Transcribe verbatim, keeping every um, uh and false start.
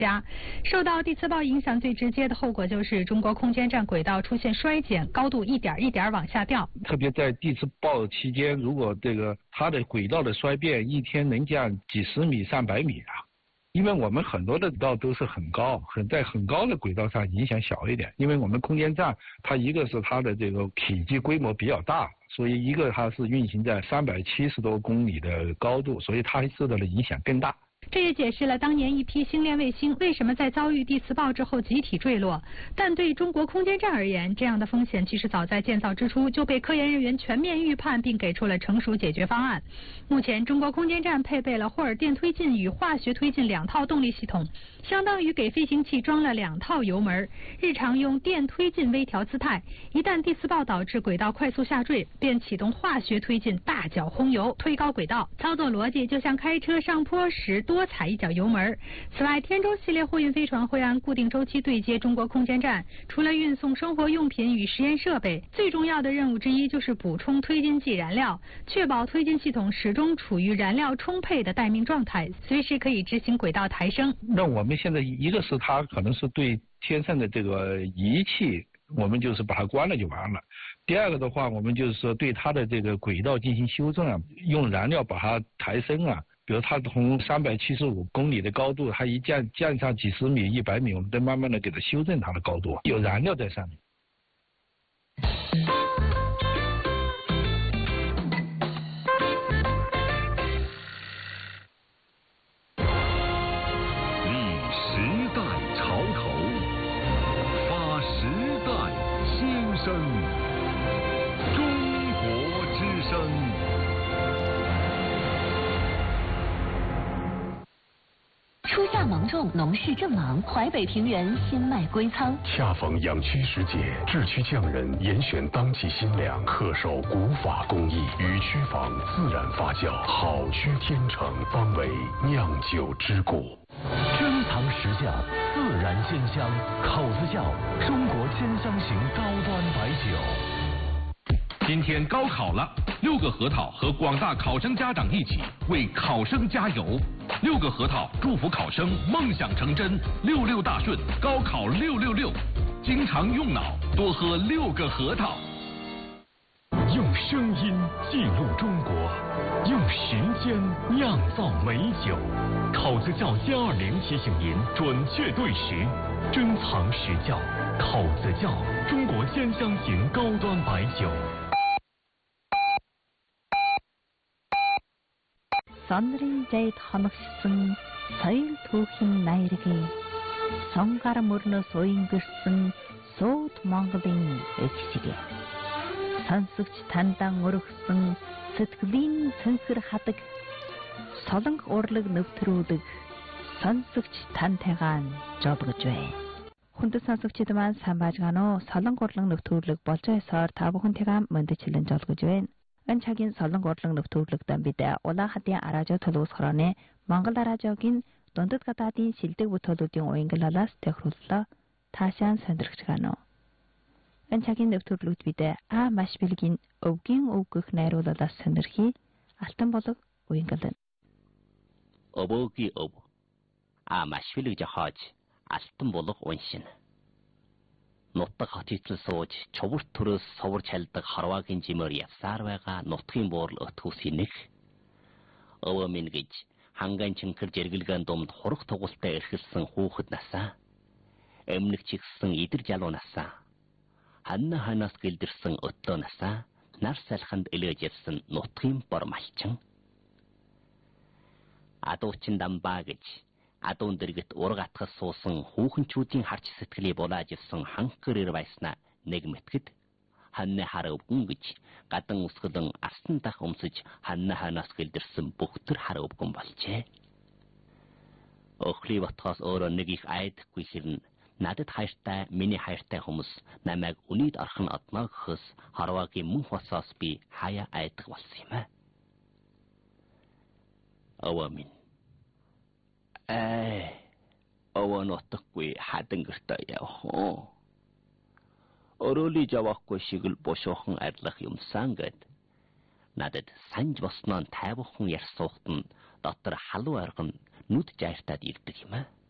家。受到地磁暴影响最直接的后果就是中国空间站轨道出现衰减，高度一点一点往下掉。 特别在地磁暴期间，如果这个它的轨道的衰变一天能降几十米、上百米啊。因为我们很多的轨道都是很高，很在很高的轨道上影响小一点。因为我们空间站它一个是它的这个体积规模比较大，所以一个它是运行在三百七十多公里的高度，所以它受到的影响更大。 这也解释了当年一批星链卫星为什么在遭遇地磁暴之后集体坠落。但对中国空间站而言，这样的风险其实早在建造之初就被科研人员全面预判，并给出了成熟解决方案。目前，中国空间站配备了霍尔电推进与化学推进两套动力系统，相当于给飞行器装了两套油门。日常用电推进微调姿态，一旦地磁暴导致轨道快速下坠，便启动化学推进大脚轰油，推高轨道。操作逻辑就像开车上坡时多踩一脚油门。此外，天舟系列货运飞船会按固定周期对接中国空间站，除了运送生活用品与实验设备，最重要的任务之一就是补充推进剂燃料，确保推进系统始终处于燃料充沛的待命状态，随时可以执行轨道抬升。 那我们现在一个是它可能是对天上的这个仪器，我们就是把它关了就完了。第二个的话，我们就是说对它的这个轨道进行修正啊，用燃料把它抬升啊。比如它从三百七十五公里的高度，它一降降上几十米、一百米，我们再慢慢的给它修正它的高度，有燃料在上面。 立时代潮头，发时代新声，中国之声。 初夏芒种，农事正忙，淮北平原新麦归仓。 恰逢养区时节，制区匠人严选当季新粮，恪守古法工艺，与区房自然发酵，好区天成，方为酿酒之故。 珍藏实窖，自然鲜香，口子窖，中国鲜香型高端白酒。 今天高考了，六个核桃和广大考生家长一起为考生加油。六个核桃祝福考生梦想成真，六六大顺，高考六六六。经常用脑，多喝六个核桃。 用声音记录中国，用时间酿造美酒。口子窖歼二零提醒您准确对时，珍藏实窖。口子窖，中国鲜香型高端白酒。 Сонрын зайд хоногшсон соёл түүхийн наяргийн сонгар мөрнөөс уянгэрсэн сууд Монголын эгшиг. Сонсогч тандан өргөсөн сэтгэлийн цэнхэр хадаг солонх урлаг нэвтрүүлэг сонсогч тантайгаан жолгож байна. Хүндэт сонсогчид маань сайн байжгаано. Солонх урлаг нэвтрүүлэг болж байсаар та бүхэнтэйгээ мөндөчлөн жолгож байна. Энэ цагийн солонх урлаг нэвтрүүлэгтэн бид Улаанхадын аражо төлөвлөсгөрөөний Монгол аражогийн дундад гадаадын шилдэг бүтээлүүдийн уянгалалаас тохирууллаа. Таашаан сонирхож гано. Энэ цагийн нэвтрүүлэгт бид А маш бэлгийн өвгийн өвгөх найруулалаас сонирхий. Алтан болог уянгална. Өвөгийн өв А маш бэлэг жахаж алтан болог уншина. Нутаг хот эцэл сууж чувар төрөөс совор чалдаг харваагийн жимээр явсаар байгаа нутгийн буурал өтгөөсийн нэг. Өвөө минь гэж хангаан чинкэр жиргэлгэн думд хурах тугуултай эрхэлсэн хүүхэд насаа. Эмнэг чигсэн идэр жалуу насаа. Ханна ханаас гэлдэрсэн өттөө насаа. Нар салханд элэж явсан нутгийн бор малчин. Адуучин дамбаа гэж адуун дэргэт ураг атгас суусан хүүхэнчүүдийн харч сэтгэлийг булааж явсан ханхгэр байснаа нэг мэтгэд ханны хар өвгөн гэж гадан үсгэлэн асан дах өмсөж ханны ханаас гэлдэрсэн бүхтэр хар өвгөн болжээ. Охли батхаас өөрөө нэг их айдахгүй хэрнэ надад хайртай миний хайртай хүмүүс намайг үнийд орхон одноо гэхээс харваагийн мөн хосоос би хаяа айдаг болсон юм аа. Өвөө минь Эй, өвөө нутаггүй хадан гэртээ явах. Өрөөлий жавахгүй шиг л бошоохон арилах юмсан гэд. Надад санж босноо тайвхан яр суухт нь дотор халуу арган нүд жаартаад ирдэг юм аа.